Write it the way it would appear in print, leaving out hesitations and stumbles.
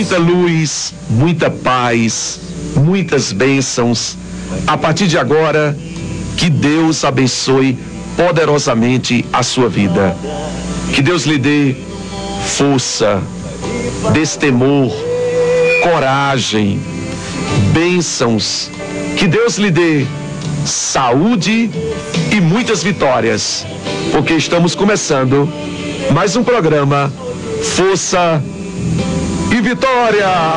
muita luz, muita paz, muitas bênçãos. A partir de agora, que Deus abençoe poderosamente a sua vida. Que Deus lhe dê força, destemor, coragem, bênçãos. Que Deus lhe dê saúde e muitas vitórias, porque estamos começando mais um programa Força e Vitória.